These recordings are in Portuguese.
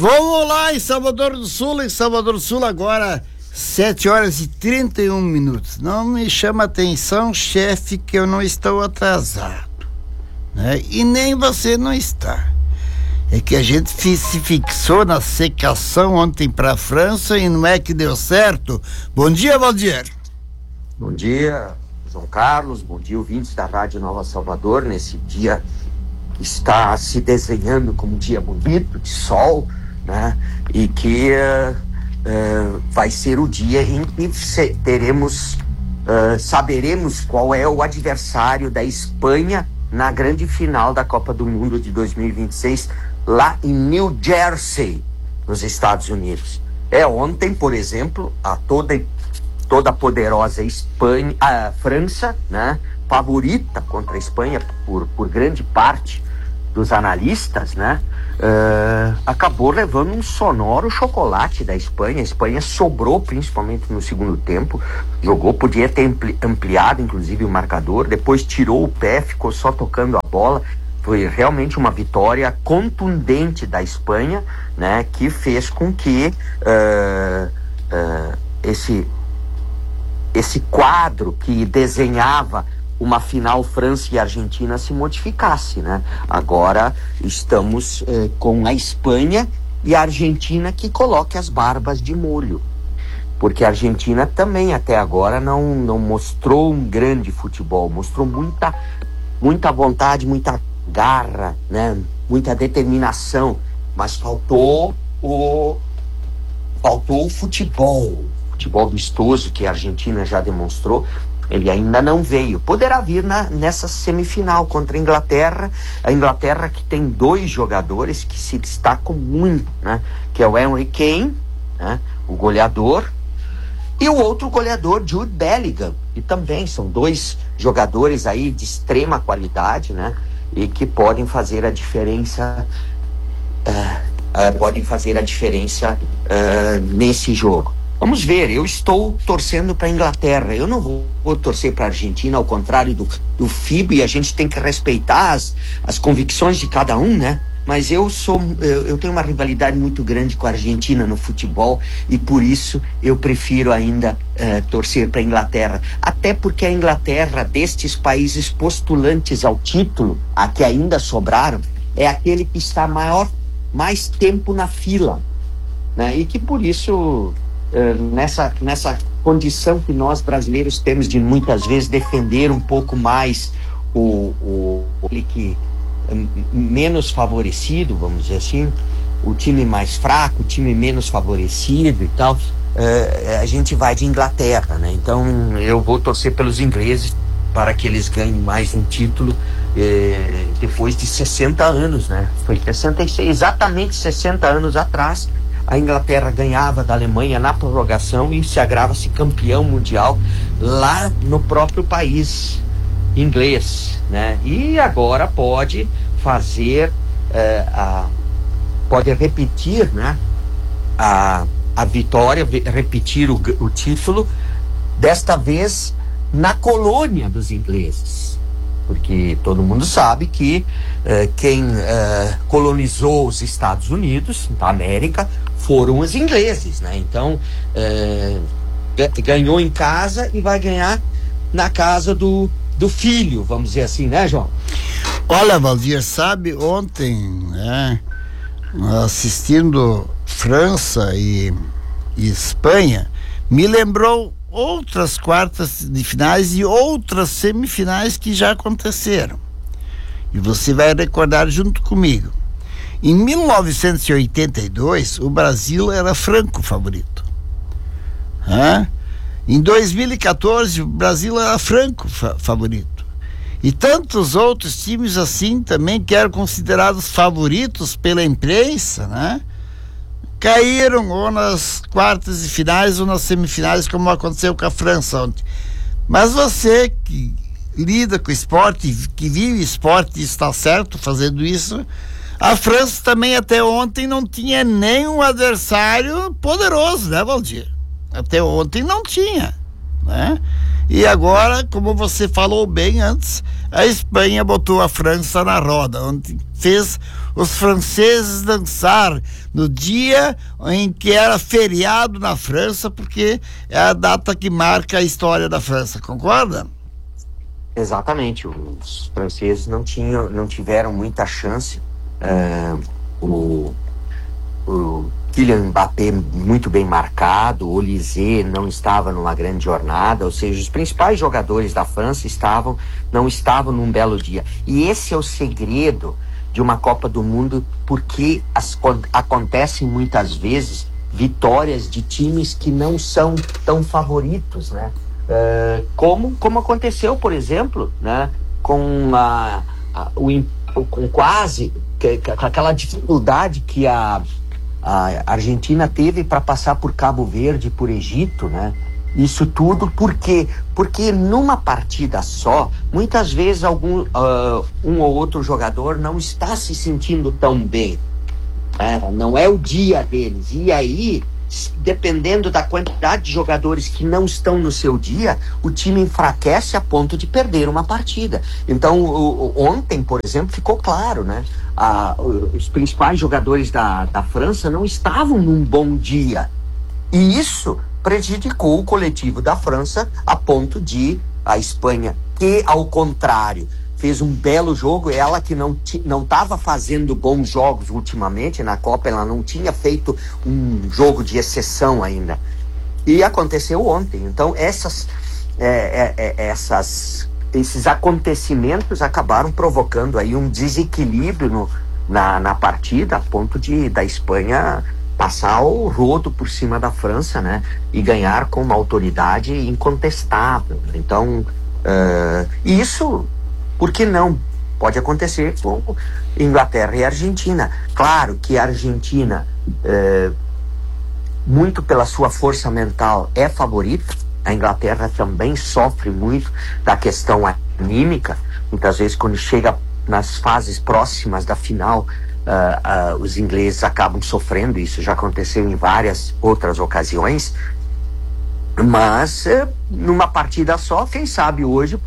Vamos lá em Salvador do Sul agora 7h31. Não me chama atenção, chefe, que eu não estou atrasado, né? E nem você não está. É que a gente se fixou na secação ontem para a França e não é que deu certo. Bom dia, Valdir. Bom dia, João Carlos. Bom dia, ouvintes da Rádio Nova Salvador, nesse dia que está se desenhando como um dia bonito, de sol, né? E que vai ser o dia em que saberemos qual é o adversário da Espanha na grande final da Copa do Mundo de 2026, lá em New Jersey, nos Estados Unidos. Ontem, por exemplo, a toda poderosa a França, né, favorita contra a Espanha por grande parte dos analistas, né, acabou levando um sonoro chocolate da Espanha. A Espanha sobrou, principalmente no segundo tempo, podia ter ampliado inclusive o marcador, depois tirou o pé, ficou só tocando a bola. Foi realmente uma vitória contundente da Espanha, né, que fez com que esse quadro que desenhava uma final França e Argentina se modificasse, né? Agora estamos com a Espanha e a Argentina que coloque as barbas de molho, porque a Argentina também até agora não mostrou um grande futebol, mostrou muita vontade, muita garra, né? Muita determinação, mas faltou o futebol vistoso que a Argentina já demonstrou. Ele ainda não veio. Poderá vir nessa semifinal contra a Inglaterra. A Inglaterra que tem dois jogadores que se destacam muito, né? Que é o Harry Kane, né? O goleador, e o outro goleador, Jude Bellingham, que também são dois jogadores aí de extrema qualidade, né? E que podem fazer a diferença nesse jogo. Vamos ver, eu estou torcendo para a Inglaterra, eu não vou torcer para a Argentina, ao contrário do FIBA, e a gente tem que respeitar as convicções de cada um, né? Mas eu tenho uma rivalidade muito grande com a Argentina no futebol, e por isso eu prefiro ainda torcer para a Inglaterra. Até porque a Inglaterra, destes países postulantes ao título, a que ainda sobraram, é aquele que está mais tempo na fila, né? E que por isso, nessa condição que nós brasileiros temos de muitas vezes defender um pouco mais aquele que menos favorecido, vamos dizer assim, o time mais fraco, o time menos favorecido e tal, a gente vai de Inglaterra, né? Então eu vou torcer pelos ingleses para que eles ganhem mais um título depois de 60 anos, né? Foi 66, exatamente 60 anos atrás, a Inglaterra ganhava da Alemanha na prorrogação e se agrava-se campeão mundial lá no próprio país inglês, né? E agora pode fazer pode repetir, né, a vitória, repetir o título, desta vez na colônia dos ingleses, porque todo mundo sabe que quem colonizou os Estados Unidos da América foram os ingleses, né? Então ganhou em casa e vai ganhar na casa do filho, vamos dizer assim, né, João? Olha, Valdir, sabe, ontem, né, assistindo França e Espanha, me lembrou outras quartas de finais e outras semifinais que já aconteceram. E você vai recordar junto comigo. Em 1982, o Brasil era franco favorito. Em 2014, o Brasil era franco favorito. E tantos outros times assim também, que eram considerados favoritos pela imprensa, né, caíram ou nas quartas de finais ou nas semifinais, como aconteceu com a França ontem. Mas você que lida com esporte, que vive esporte e está certo fazendo isso, a França também até ontem não tinha nenhum adversário poderoso, né, Valdir? Até ontem não tinha, né? E agora, como você falou bem antes, a Espanha botou a França na roda, onde fez os franceses dançar no dia em que era feriado na França, porque é a data que marca a história da França, concorda? Exatamente, os franceses não tiveram muita chance. O Kylian Mbappé muito bem marcado, o Olise não estava numa grande jornada, ou seja, os principais jogadores da França não estavam num belo dia. E esse é o segredo de uma Copa do Mundo, porque acontecem muitas vezes vitórias de times que não são tão favoritos, né? Como aconteceu, por exemplo, né, com aquela dificuldade que a Argentina teve para passar por Cabo Verde, por Egito, né? Isso tudo porque numa partida só, muitas vezes um ou outro jogador não está se sentindo tão bem, não é o dia deles, e aí, dependendo da quantidade de jogadores que não estão no seu dia, o time enfraquece a ponto de perder uma partida. Então, ontem, por exemplo, ficou claro, né? Os principais jogadores da França não estavam num bom dia. E isso prejudicou o coletivo da França a ponto de a Espanha, que, ao contrário, fez um belo jogo, ela que não estava fazendo bons jogos ultimamente na Copa, ela não tinha feito um jogo de exceção ainda. E aconteceu ontem. Então esses acontecimentos acabaram provocando aí um desequilíbrio na partida, a ponto da Espanha passar o rodo por cima da França, né? E ganhar com uma autoridade incontestável. Então, isso... Por que não? Pode acontecer com Inglaterra e Argentina. Claro que a Argentina, muito pela sua força mental, é favorita. A Inglaterra também sofre muito da questão anímica. Muitas vezes, quando chega nas fases próximas da final, os ingleses acabam sofrendo. Isso já aconteceu em várias outras ocasiões. Mas, numa partida só, quem sabe hoje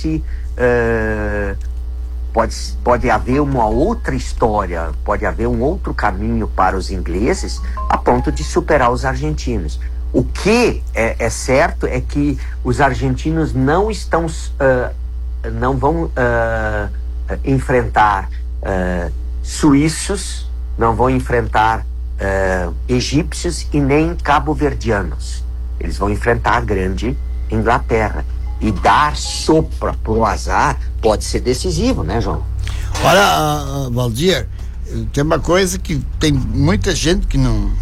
pode haver uma outra história, pode haver um outro caminho para os ingleses a ponto de superar os argentinos. O que é certo é que os argentinos não vão enfrentar suíços, não vão enfrentar egípcios e nem cabo-verdianos. Eles vão enfrentar a grande Inglaterra. E dar sopra pro azar pode ser decisivo, né, João? Olha, Valdir, tem uma coisa que tem muita gente que não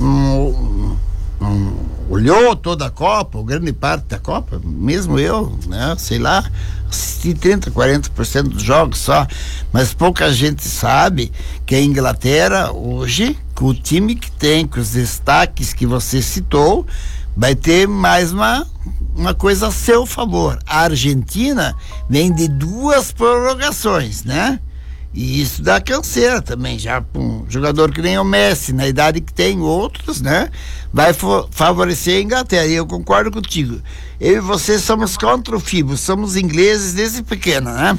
olhou toda a Copa, ou grande parte da Copa, mesmo eu, né, sei lá, assisti 30%, 40% dos jogos só, mas pouca gente sabe que a Inglaterra hoje, com o time que tem, com os destaques que você citou, vai ter mais uma coisa a seu favor. A Argentina vem de 2 prorrogações, né? E isso dá canseira também, já para um jogador que nem o Messi, na idade que tem outros, né? Vai favorecer a Inglaterra. E eu concordo contigo. Eu e você somos contra o FIBA, somos ingleses desde pequeno, né?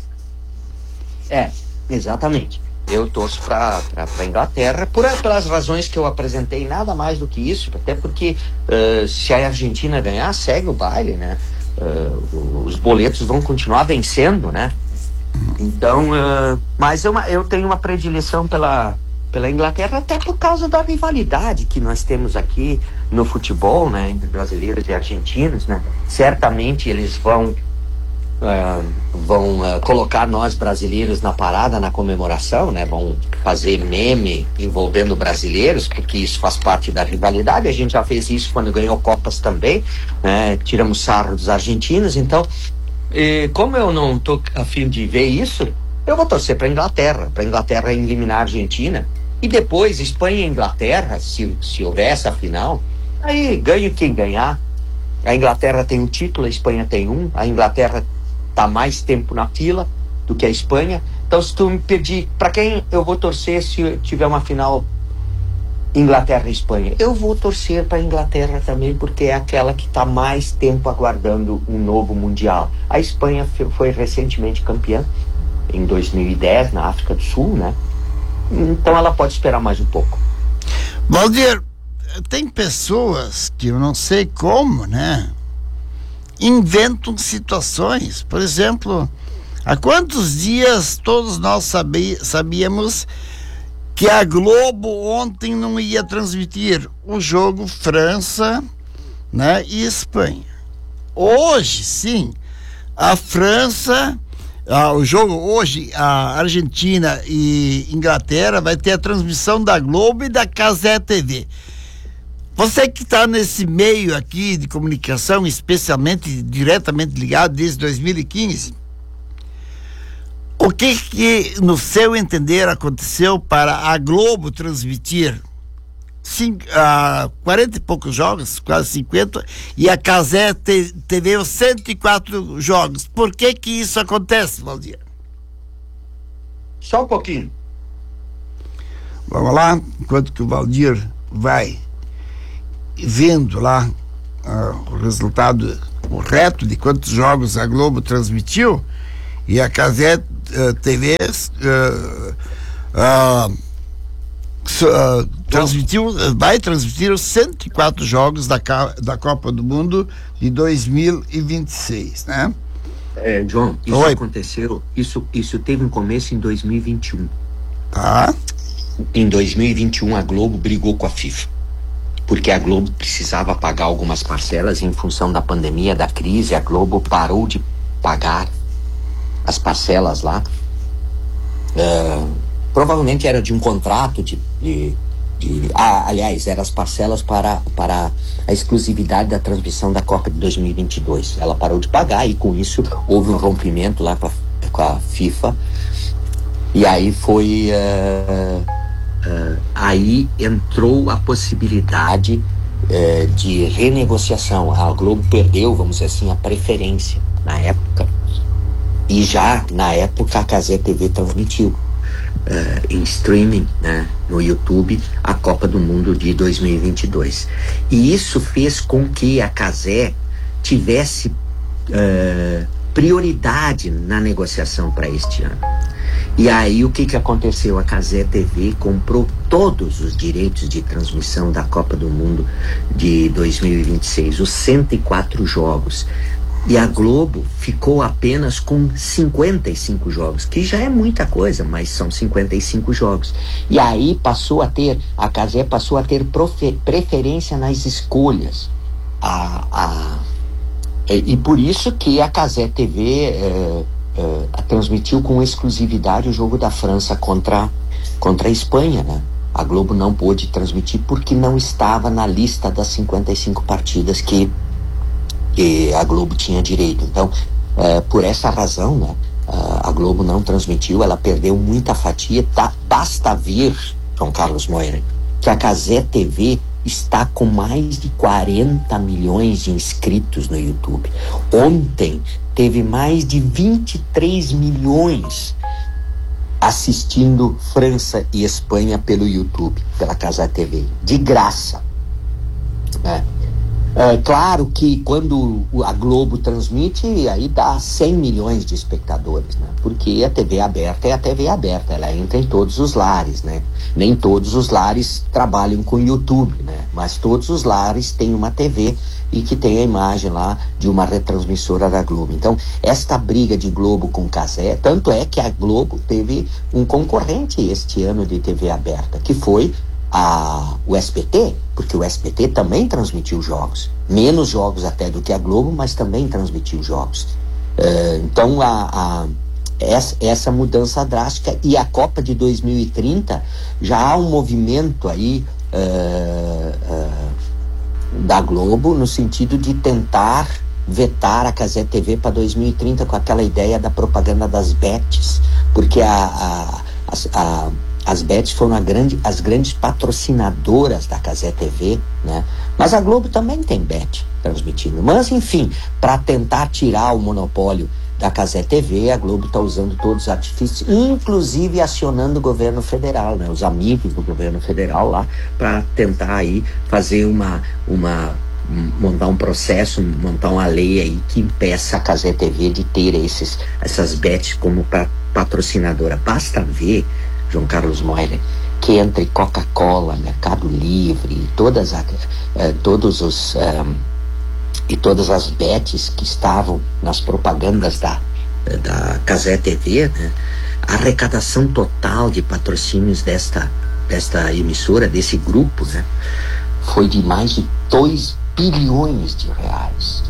Exatamente. Eu torço para a Inglaterra pelas razões que eu apresentei, nada mais do que isso, até porque se a Argentina ganhar, segue o baile, né? Os boletos vão continuar vencendo, né? Então, mas eu tenho uma predileção pela Inglaterra, até por causa da rivalidade que nós temos aqui no futebol, né? Entre brasileiros e argentinos, né? Certamente eles vão colocar nós brasileiros na parada, na comemoração, né? Vão fazer meme envolvendo brasileiros, porque isso faz parte da rivalidade. A gente já fez isso quando ganhou Copas também, né? Tiramos sarro dos argentinos. Então, como eu não tô a fim de ver isso, eu vou torcer para a Inglaterra eliminar a Argentina, e depois Espanha e Inglaterra, se houver essa final, aí ganha quem ganhar. A Inglaterra tem um título, a Espanha tem um. A Inglaterra está mais tempo na fila do que a Espanha. Então, se tu me pedir para quem eu vou torcer se tiver uma final Inglaterra e Espanha. Eu vou torcer para a Inglaterra também, porque é aquela que está mais tempo aguardando um novo Mundial. A Espanha foi recentemente campeã, em 2010, na África do Sul, né? Então ela pode esperar mais um pouco. Valdir, tem pessoas que eu não sei como, né? Inventam situações. Por exemplo, há quantos dias todos nós sabíamos que a Globo ontem não ia transmitir o jogo França, né, e Espanha. Hoje, sim, a França, o jogo hoje, a Argentina e Inglaterra vai ter a transmissão da Globo e da Cazé TV. Você que está nesse meio aqui de comunicação, especialmente diretamente ligado desde 2015, o que, no seu entender, aconteceu para a Globo transmitir 40 e poucos jogos, quase 50, e a Cazé TV os 104 jogos? Por que isso acontece, Valdir? Só um pouquinho. Vamos lá, enquanto que o Valdir vai vendo lá o resultado correto de quantos jogos a Globo transmitiu, e a Cazé TV vai transmitir os 104 jogos da Copa do Mundo de 2026, né? John, isso aconteceu, isso teve um começo em 2021. Tá. Em 2021 a Globo brigou com a FIFA, porque a Globo precisava pagar algumas parcelas em função da pandemia, da crise. A Globo parou de pagar as parcelas lá. Provavelmente era de um contrato aliás, eram as parcelas para a exclusividade da transmissão da Copa de 2022. Ela parou de pagar e com isso houve um rompimento lá com a FIFA, e aí aí entrou a possibilidade de renegociação. A Globo perdeu, vamos dizer assim, a preferência na época, e já na época a Cazé TV transmitiu em streaming, né, no YouTube, a Copa do Mundo de 2022. E isso fez com que a Cazé tivesse prioridade na negociação para este ano. E aí o que aconteceu? A Cazé TV comprou todos os direitos de transmissão da Copa do Mundo de 2026, os 104 jogos. E a Globo ficou apenas com 55 jogos, que já é muita coisa, mas são 55 jogos. E aí a Cazé passou a ter preferência nas escolhas. E por isso que a Cazé TV transmitiu com exclusividade o jogo da França contra a Espanha, né? A Globo não pôde transmitir porque não estava na lista das 55 partidas que a Globo tinha direito. Então, por essa razão, né, a Globo não transmitiu, ela perdeu muita fatia. Basta ver, João Carlos Moira, que a Cazé TV está com mais de 40 milhões de inscritos no YouTube. Ontem teve mais de 23 milhões assistindo França e Espanha pelo YouTube, pela Cazé TV, de graça, né? Claro que quando a Globo transmite, aí dá 100 milhões de espectadores, né? Porque a TV aberta é a TV aberta, ela entra em todos os lares, né? Nem todos os lares trabalham com YouTube, né? Mas todos os lares têm uma TV e que tem a imagem lá de uma retransmissora da Globo. Então, esta briga de Globo com Cazé, tanto é que a Globo teve um concorrente este ano de TV aberta, que foi o SBT, porque o SBT também transmitiu jogos, menos jogos até do que a Globo, mas também transmitiu jogos. Então essa mudança drástica, e a Copa de 2030 já há um movimento aí da Globo no sentido de tentar vetar a Cazé TV para 2030 com aquela ideia da propaganda das bets, porque as bets foram as grandes patrocinadoras da Cazé TV, né? Mas a Globo também tem bet transmitindo. Mas, enfim, para tentar tirar o monopólio da Cazé TV, a Globo está usando todos os artifícios, inclusive acionando o governo federal, né, os amigos do governo federal lá, para tentar aí fazer montar um processo, montar uma lei aí que impeça a Cazé TV de ter essas bets como patrocinadora. Basta ver, João Carlos Moyler, que entre Coca-Cola, Mercado Livre e todas as bets que estavam nas propagandas da Cazé TV, né, a arrecadação total de patrocínios desta emissora, desse grupo, né, foi de mais de 2 bilhões de reais.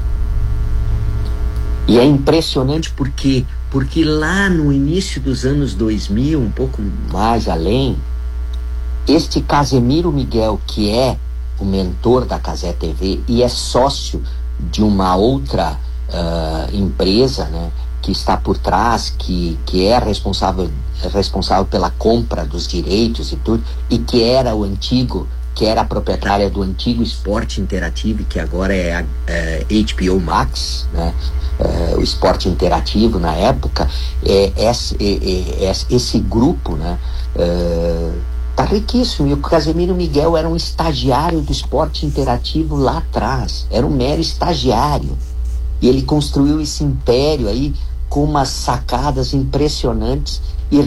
E é impressionante porque lá no início dos anos 2000, um pouco mais além, este Casemiro Miguel, que é o mentor da Cazé TV e é sócio de uma outra empresa, né, que está por trás, que é responsável pela compra dos direitos e tudo, e que era a proprietária do antigo Esporte Interativo, que agora é a HBO Max, né, o Esporte Interativo na época, esse grupo, né, tá riquíssimo. E o Casemiro Miguel era um estagiário do Esporte Interativo lá atrás, era um mero estagiário, e ele construiu esse império aí com umas sacadas impressionantes